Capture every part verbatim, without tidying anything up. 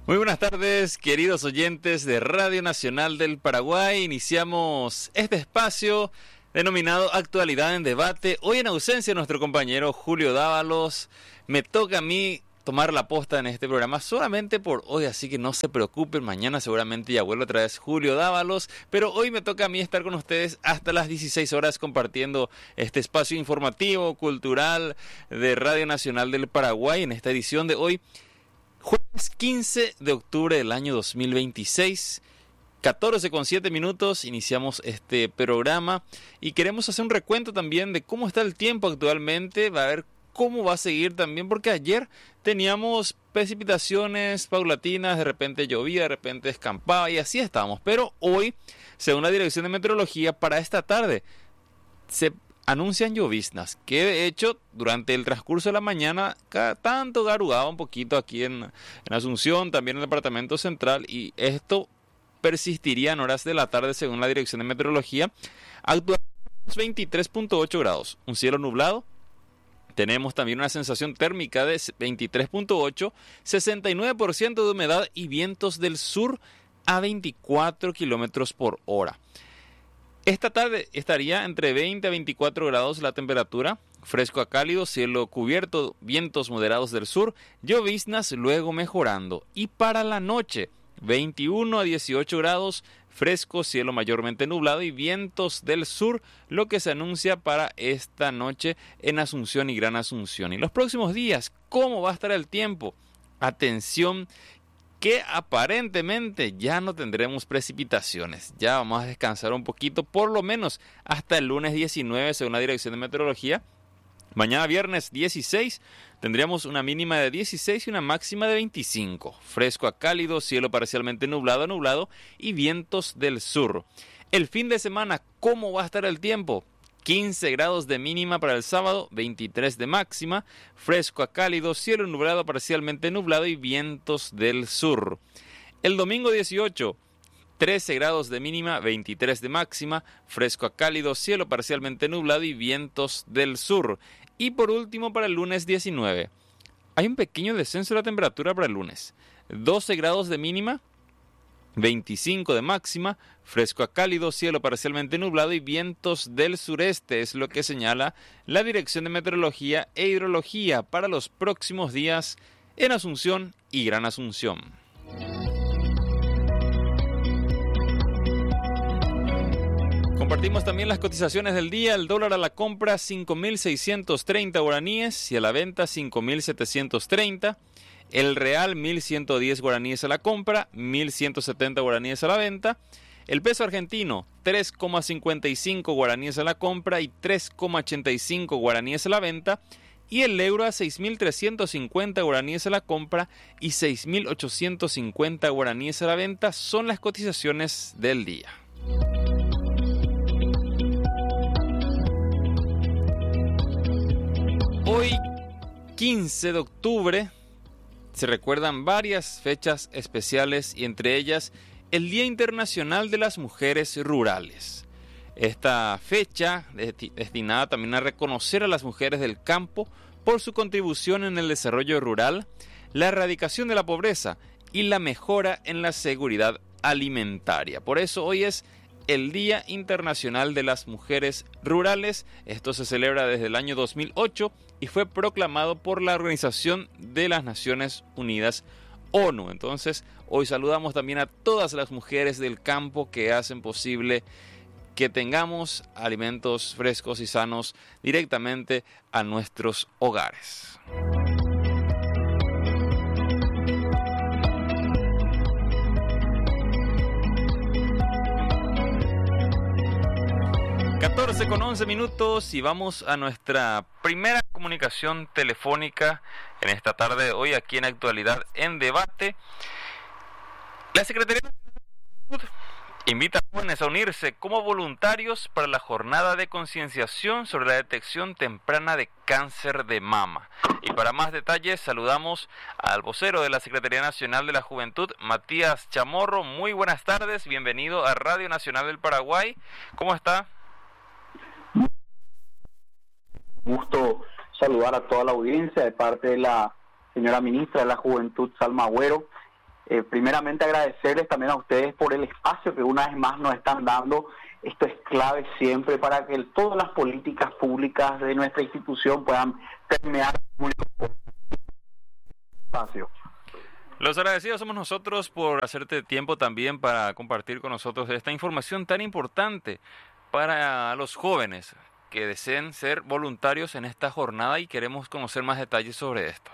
Muy buenas tardes, queridos oyentes de Radio Nacional del Paraguay. Iniciamos este espacio denominado Actualidad en Debate. Hoy en ausencia de nuestro compañero Julio Dávalos, me toca a mí tomar la posta en este programa solamente por hoy, así que no se preocupen, mañana seguramente ya vuelve otra vez Julio Dávalos, pero hoy me toca a mí estar con ustedes hasta las dieciséis horas compartiendo este espacio informativo, cultural de Radio Nacional del Paraguay en esta edición de hoy. Jueves quince de octubre del año dos mil veintiséis, catorce con siete minutos, iniciamos este programa y queremos hacer un recuento también de cómo está el tiempo actualmente, va a ver cómo va a seguir también, porque ayer teníamos precipitaciones paulatinas, de repente llovía, de repente escampaba y así estábamos, pero hoy, según la Dirección de Meteorología, para esta tarde se anuncian lloviznas, que de hecho durante el transcurso de la mañana cada tanto garugaba un poquito aquí en, en Asunción, también en el departamento central, y esto persistiría en horas de la tarde según la Dirección de Meteorología. Actualmente veintitrés punto ocho grados, un cielo nublado, tenemos también una sensación térmica de veintitrés punto ocho, sesenta y nueve por ciento de humedad y vientos del sur a veinticuatro kilómetros por hora. Esta tarde estaría entre veinte a veinticuatro grados la temperatura, fresco a cálido, cielo cubierto, vientos moderados del sur, lloviznas luego mejorando. Y para la noche, veintiuno a dieciocho grados, fresco, cielo mayormente nublado y vientos del sur, lo que se anuncia para esta noche en Asunción y Gran Asunción. Y los próximos días, ¿cómo va a estar el tiempo? Atención, que aparentemente ya no tendremos precipitaciones, ya vamos a descansar un poquito, por lo menos hasta el lunes diecinueve según la Dirección de Meteorología. Mañana viernes dieciséis tendríamos una mínima de dieciséis y una máxima de veinticinco, fresco a cálido, cielo parcialmente nublado a nublado y vientos del sur. El fin de semana, ¿cómo va a estar el tiempo? quince grados de mínima para el sábado, veintitrés de máxima, fresco a cálido, cielo nublado parcialmente nublado y vientos del sur. El domingo dieciocho, trece grados de mínima, veintitrés de máxima, fresco a cálido, cielo parcialmente nublado y vientos del sur. Y por último para el lunes diecinueve, hay un pequeño descenso de la temperatura para el lunes, doce grados de mínima, veinticinco de máxima, fresco a cálido, cielo parcialmente nublado y vientos del sureste, es lo que señala la Dirección de Meteorología e Hidrología para los próximos días en Asunción y Gran Asunción. Compartimos también las cotizaciones del día. El dólar a la compra cinco mil seiscientos treinta guaraníes y a la venta cinco mil setecientos treinta. El real mil ciento diez guaraníes a la compra, mil ciento setenta guaraníes a la venta. El peso argentino tres coma cincuenta y cinco guaraníes a la compra y tres coma ochenta y cinco guaraníes a la venta. Y el euro a seis mil trescientos cincuenta guaraníes a la compra y seis mil ochocientos cincuenta guaraníes a la venta son las cotizaciones del día. Hoy, quince de octubre, se recuerdan varias fechas especiales y entre ellas el Día Internacional de las Mujeres Rurales. Esta fecha es destinada también a reconocer a las mujeres del campo por su contribución en el desarrollo rural, la erradicación de la pobreza y la mejora en la seguridad alimentaria. Por eso hoy es el Día Internacional de las Mujeres Rurales. Esto se celebra desde el año dos mil ocho y fue proclamado por la Organización de las Naciones Unidas, ONU. Entonces, hoy saludamos también a todas las mujeres del campo que hacen posible que tengamos alimentos frescos y sanos directamente a nuestros hogares. catorce con once minutos y vamos a nuestra primera comunicación telefónica en esta tarde de hoy aquí en Actualidad en Debate. La Secretaría de Salud invita a jóvenes a unirse como voluntarios para la jornada de concienciación sobre la detección temprana de cáncer de mama. Y para más detalles saludamos al vocero de la Secretaría Nacional de la Juventud, Matías Chamorro. Muy buenas tardes, bienvenido a Radio Nacional del Paraguay. ¿Cómo está? Gusto saludar a toda la audiencia de parte de la señora ministra de la Juventud, Salma Agüero. Eh, primeramente agradecerles también a ustedes por el espacio que una vez más nos están dando. Esto es clave siempre para que el, todas las políticas públicas de nuestra institución puedan permear el público espacio. Los agradecidos somos nosotros por hacerte tiempo también para compartir con nosotros esta información tan importante para los jóvenes que deseen ser voluntarios en esta jornada y queremos conocer más detalles sobre esto.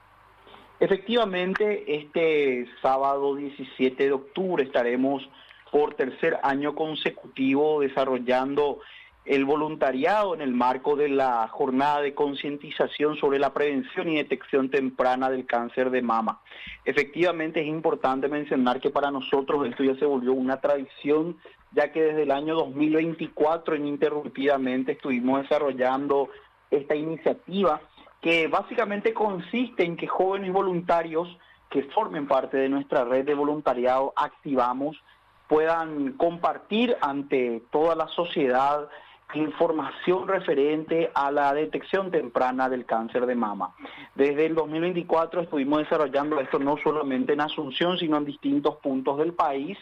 Efectivamente, este sábado diecisiete de octubre estaremos por tercer año consecutivo desarrollando el voluntariado en el marco de la jornada de concientización sobre la prevención y detección temprana del cáncer de mama. Efectivamente, es importante mencionar que para nosotros esto ya se volvió una tradición, ya que desde el año dos mil veinticuatro ininterrumpidamente estuvimos desarrollando esta iniciativa que básicamente consiste en que jóvenes voluntarios que formen parte de nuestra red de voluntariado Activamos puedan compartir ante toda la sociedad información referente a la detección temprana del cáncer de mama. Desde el dos mil veinticuatro estuvimos desarrollando esto no solamente en Asunción, sino en distintos puntos del país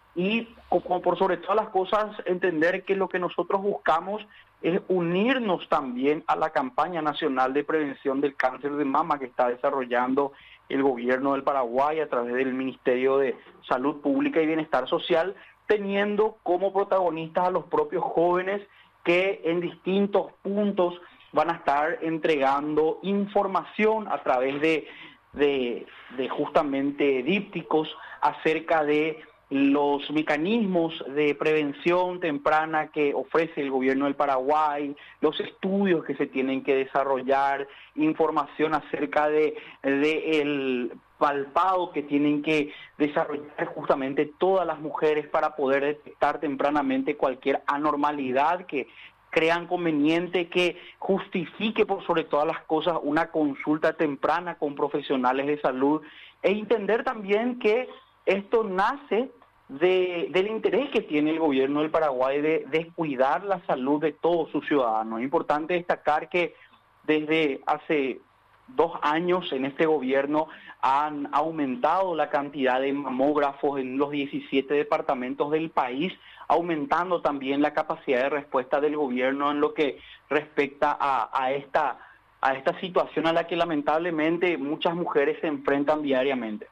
y como por sobre todas las cosas entender que lo que nosotros buscamos es unirnos también a la campaña nacional de prevención del cáncer de mama que está desarrollando el gobierno del Paraguay a través del Ministerio de Salud Pública y Bienestar Social, teniendo como protagonistas a los propios jóvenes que en distintos puntos van a estar entregando información a través de, de, de justamente dípticos acerca de los mecanismos de prevención temprana que ofrece el gobierno del Paraguay, los estudios que se tienen que desarrollar, información acerca de, de el palpado que tienen que desarrollar justamente todas las mujeres para poder detectar tempranamente cualquier anormalidad que crean conveniente, que justifique por sobre todas las cosas una consulta temprana con profesionales de salud e entender también que esto nace de, del interés que tiene el gobierno del Paraguay de, de cuidar la salud de todos sus ciudadanos. Es importante destacar que desde hace dos años en este gobierno han aumentado la cantidad de mamógrafos en los diecisiete departamentos del país, aumentando también la capacidad de respuesta del gobierno en lo que respecta a, a esta a esta situación a la que lamentablemente muchas mujeres se enfrentan diariamente.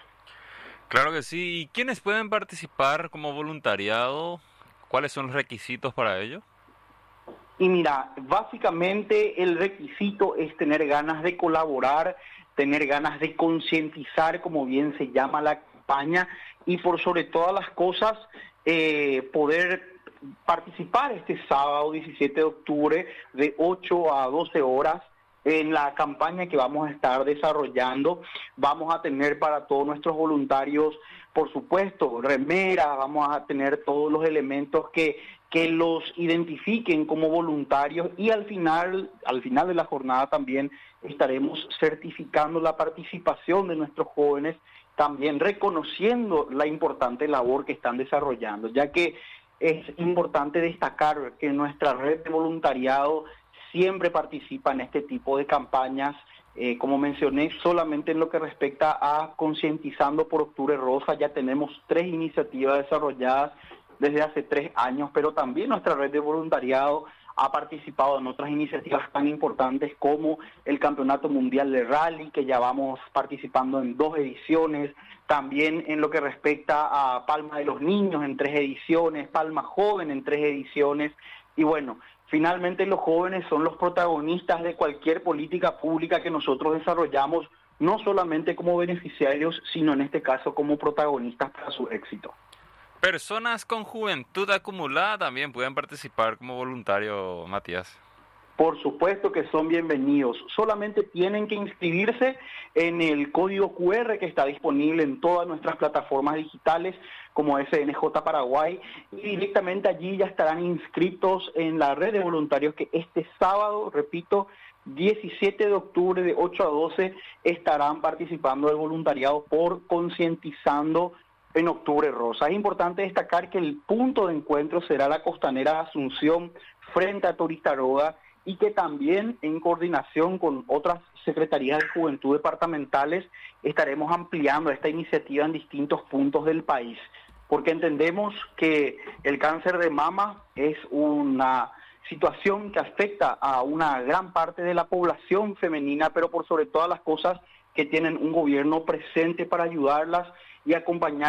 Claro que sí. ¿Y quiénes pueden participar como voluntariado? ¿Cuáles son los requisitos para ello? Y mira, básicamente el requisito es tener ganas de colaborar, tener ganas de concientizar, como bien se llama la campaña, y por sobre todas las cosas, eh, poder participar este sábado diecisiete de octubre de ocho a doce horas en la campaña que vamos a estar desarrollando. Vamos a tener para todos nuestros voluntarios, por supuesto, remeras, vamos a tener todos los elementos que, que los identifiquen como voluntarios y al final, al final de la jornada también estaremos certificando la participación de nuestros jóvenes, también reconociendo la importante labor que están desarrollando, ya que es importante destacar que nuestra red de voluntariado siempre participa en este tipo de campañas, eh, como mencioné, solamente en lo que respecta a Concientizando por Octubre Rosa, ya tenemos tres iniciativas desarrolladas desde hace tres años, pero también nuestra red de voluntariado ha participado en otras iniciativas tan importantes como el Campeonato Mundial de Rally, que ya vamos participando en dos ediciones, también en lo que respecta a Palma de los Niños en tres ediciones, Palma Joven en tres ediciones, y bueno, finalmente los jóvenes son los protagonistas de cualquier política pública que nosotros desarrollamos, no solamente como beneficiarios, sino en este caso como protagonistas para su éxito. Personas con juventud acumulada también pueden participar como voluntario, Matías. Por supuesto que son bienvenidos. Solamente tienen que inscribirse en el código cu erre que está disponible en todas nuestras plataformas digitales como ese ene jota Paraguay y directamente allí ya estarán inscritos en la red de voluntarios que este sábado, repito, diecisiete de octubre de ocho a doce estarán participando del voluntariado por Concientizando en Octubre Rosa. Es importante destacar que el punto de encuentro será la costanera de Asunción frente a Turistaroga y que también en coordinación con otras secretarías de juventud departamentales estaremos ampliando esta iniciativa en distintos puntos del país, porque entendemos que el cáncer de mama es una situación que afecta a una gran parte de la población femenina, pero por sobre todas las cosas que tienen un gobierno presente para ayudarlas y acompañar